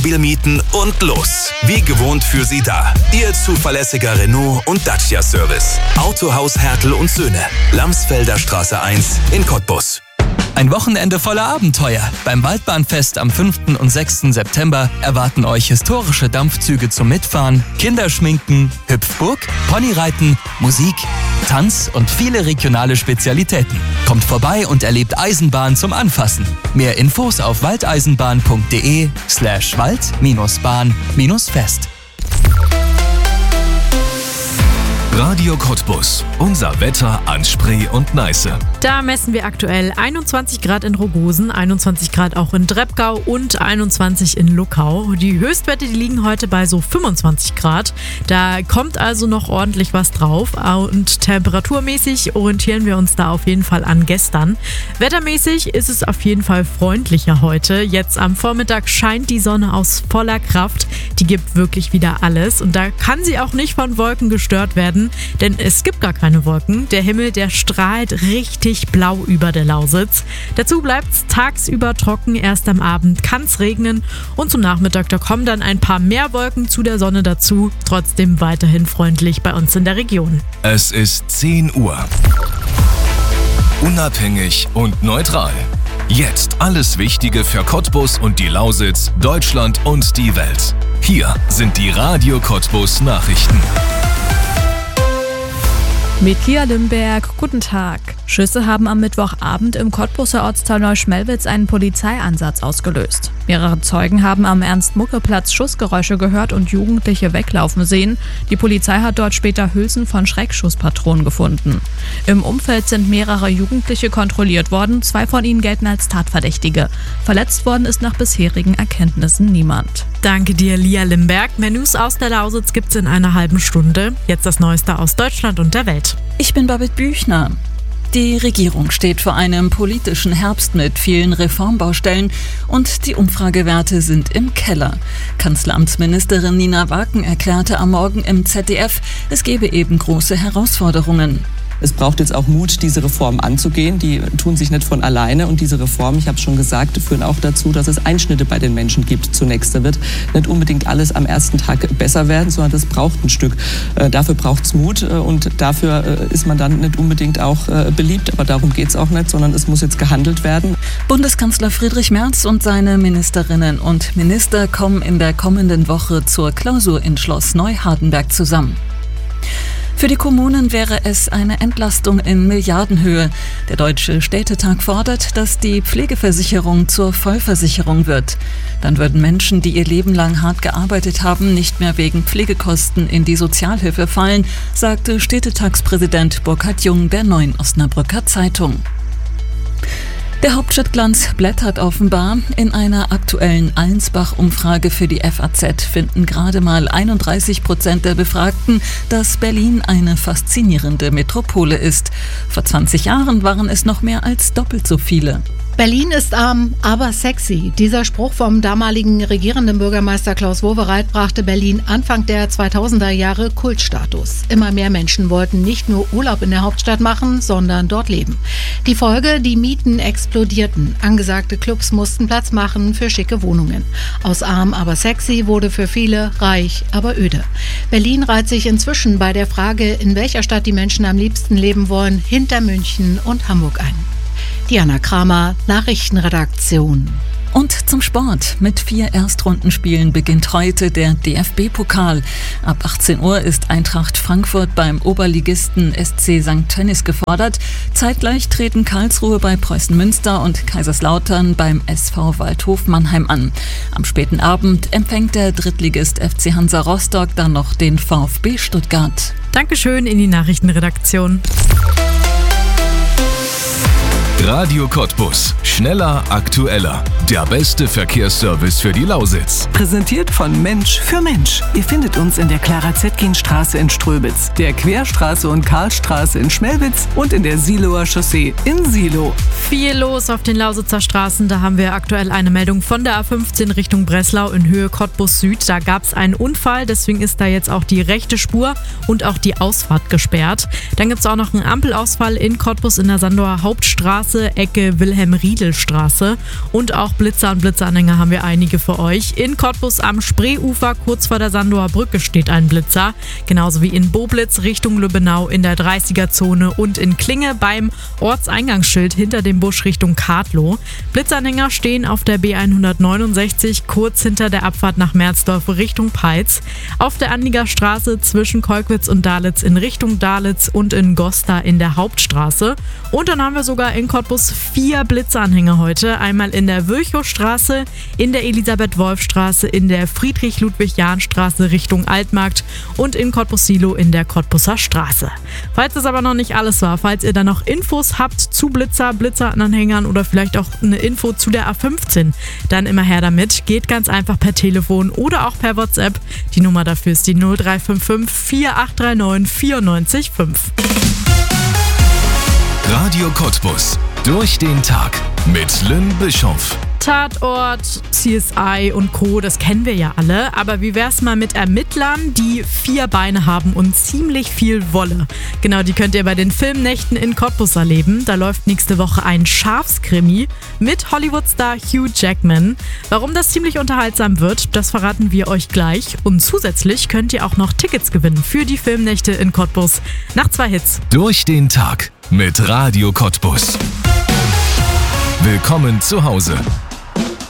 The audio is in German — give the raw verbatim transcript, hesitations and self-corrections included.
Mobil mieten und los. Wie gewohnt für Sie da. Ihr zuverlässiger Renault und Dacia Service. Autohaus Hertel und Söhne. Lamsfelder Straße eins in Cottbus. Ein Wochenende voller Abenteuer. Beim Waldbahnfest am fünften und sechsten September erwarten euch historische Dampfzüge zum Mitfahren, Kinderschminken, Hüpfburg, Ponyreiten, Musik, Tanz und viele regionale Spezialitäten. Kommt vorbei und erlebt Eisenbahn zum Anfassen. Mehr Infos auf waldeisenbahn.de slash wald-bahn-fest. Radio Cottbus. Unser Wetter an Spree und Neiße. Da messen wir aktuell einundzwanzig Grad in Rogosen, einundzwanzig Grad auch in Dreppgau und einundzwanzig in Luckau. Die Höchstwerte, die liegen heute bei so fünfundzwanzig Grad. Da kommt also noch ordentlich was drauf. Und temperaturmäßig orientieren wir uns da auf jeden Fall an gestern. Wettermäßig ist es auf jeden Fall freundlicher heute. Jetzt am Vormittag scheint die Sonne aus voller Kraft. Die gibt wirklich wieder alles. Und da kann sie auch nicht von Wolken gestört werden. Denn es gibt gar keine Wolken. Der Himmel, der strahlt richtig blau über der Lausitz. Dazu bleibt es tagsüber trocken. Erst am Abend kann es regnen. Und zum Nachmittag, da kommen dann ein paar mehr Wolken zu der Sonne dazu. Trotzdem weiterhin freundlich bei uns in der Region. Es ist zehn Uhr. Unabhängig und neutral. Jetzt alles Wichtige für Cottbus und die Lausitz, Deutschland und die Welt. Hier sind die Radio Cottbus Nachrichten. Mit Lia Limberg, guten Tag. Schüsse haben am Mittwochabend im Cottbuser Ortsteil Neuschmelwitz einen Polizeieinsatz ausgelöst. Mehrere Zeugen haben am Ernst-Mucke-Platz Schussgeräusche gehört und Jugendliche weglaufen sehen. Die Polizei hat dort später Hülsen von Schreckschusspatronen gefunden. Im Umfeld sind mehrere Jugendliche kontrolliert worden, zwei von ihnen gelten als Tatverdächtige. Verletzt worden ist nach bisherigen Erkenntnissen niemand. Danke dir, Lia Limberg. Mehr News aus der Lausitz gibt's in einer halben Stunde. Jetzt das Neueste aus Deutschland und der Welt. Ich bin Babette Büchner. Die Regierung steht vor einem politischen Herbst mit vielen Reformbaustellen und die Umfragewerte sind im Keller. Kanzleramtsministerin Nina Waken erklärte am Morgen im Z D F, es gebe eben große Herausforderungen. Es braucht jetzt auch Mut, diese Reformen anzugehen. Die tun sich nicht von alleine. Und diese Reformen, ich habe es schon gesagt, führen auch dazu, dass es Einschnitte bei den Menschen gibt zunächst. Da wird nicht unbedingt alles am ersten Tag besser werden, sondern das braucht ein Stück. Äh, dafür braucht es Mut und dafür äh, ist man dann nicht unbedingt auch äh, beliebt. Aber darum geht es auch nicht, sondern es muss jetzt gehandelt werden. Bundeskanzler Friedrich Merz und seine Ministerinnen und Minister kommen in der kommenden Woche zur Klausur in Schloss Neuhardenberg zusammen. Für die Kommunen wäre es eine Entlastung in Milliardenhöhe. Der Deutsche Städtetag fordert, dass die Pflegeversicherung zur Vollversicherung wird. Dann würden Menschen, die ihr Leben lang hart gearbeitet haben, nicht mehr wegen Pflegekosten in die Sozialhilfe fallen, sagte Städtetagspräsident Burkhard Jung der Neuen Osnabrücker Zeitung. Der Hauptstadtglanz blättert offenbar. In einer aktuellen Allensbach-Umfrage für die F A Z finden gerade mal einunddreißig Prozent der Befragten, dass Berlin eine faszinierende Metropole ist. Vor zwanzig Jahren waren es noch mehr als doppelt so viele. Berlin ist arm, aber sexy. Dieser Spruch vom damaligen regierenden Bürgermeister Klaus Wowereit brachte Berlin Anfang der zweitausender Jahre Kultstatus. Immer mehr Menschen wollten nicht nur Urlaub in der Hauptstadt machen, sondern dort leben. Die Folge, die Mieten explodierten. Angesagte Clubs mussten Platz machen für schicke Wohnungen. Aus arm, aber sexy wurde für viele reich, aber öde. Berlin reiht sich inzwischen bei der Frage, in welcher Stadt die Menschen am liebsten leben wollen, hinter München und Hamburg ein. Diana Kramer, Nachrichtenredaktion. Und zum Sport. Mit vier Erstrundenspielen beginnt heute der D F B-Pokal. Ab achtzehn Uhr ist Eintracht Frankfurt beim Oberligisten S C Sankt Tönnies gefordert. Zeitgleich treten Karlsruhe bei Preußen Münster und Kaiserslautern beim S V Waldhof Mannheim an. Am späten Abend empfängt der Drittligist F C Hansa Rostock dann noch den VfB Stuttgart. Dankeschön in die Nachrichtenredaktion. Radio Cottbus. Schneller, aktueller. Der beste Verkehrsservice für die Lausitz. Präsentiert von Mensch für Mensch. Ihr findet uns in der Clara-Zetkin-Straße in Ströbitz, der Querstraße und Karlstraße in Schmelwitz und in der Siloer Chaussee in Silo. Viel los auf den Lausitzer Straßen. Da haben wir aktuell eine Meldung von der A fünfzehn Richtung Breslau in Höhe Cottbus Süd. Da gab es einen Unfall, deswegen ist da jetzt auch die rechte Spur und auch die Ausfahrt gesperrt. Dann gibt es auch noch einen Ampelausfall in Cottbus in der Sandower Hauptstraße. Straße, Ecke Wilhelm-Riedel-Straße. Und auch Blitzer und Blitzeranhänger haben wir einige für euch. In Cottbus am Spreeufer, kurz vor der Sandower Brücke, steht ein Blitzer. Genauso wie in Boblitz Richtung Lübbenau in der dreißiger-Zone und in Klinge beim Ortseingangsschild hinter dem Busch Richtung Kadlow. Blitzanhänger stehen auf der B hundertneunundsechzig kurz hinter der Abfahrt nach Merzdorf Richtung Peitz, auf der Anlieger Straße zwischen Kolkwitz und Dalitz in Richtung Dalitz und in Gosta in der Hauptstraße. Und dann haben wir sogar in Cottbus vier Blitzanhänger heute. Einmal in der Virchowstraße, in der Elisabeth-Wolf-Straße, in der Friedrich-Ludwig-Jahn-Straße Richtung Altmarkt und in Cottbus-Silo in der Cottbuser Straße. Falls es aber noch nicht alles war, falls ihr da noch Infos habt zu Blitzer, Blitzeranhängern oder vielleicht auch eine Info zu der A fünfzehn, dann immer her damit. Geht ganz einfach per Telefon oder auch per WhatsApp. Die Nummer dafür ist die null drei fünf fünf vier acht drei neun vier neun fünf. Radio Cottbus. Durch den Tag mit Lynn Bischoff. Tatort, C S I und Co., das kennen wir ja alle. Aber wie wär's mal mit Ermittlern, die vier Beine haben und ziemlich viel Wolle? Genau, die könnt ihr bei den Filmnächten in Cottbus erleben. Da läuft nächste Woche ein Schafskrimi mit Hollywood-Star Hugh Jackman. Warum das ziemlich unterhaltsam wird, das verraten wir euch gleich. Und zusätzlich könnt ihr auch noch Tickets gewinnen für die Filmnächte in Cottbus. Nach zwei Hits. Durch den Tag mit Radio Cottbus. Willkommen zu Hause.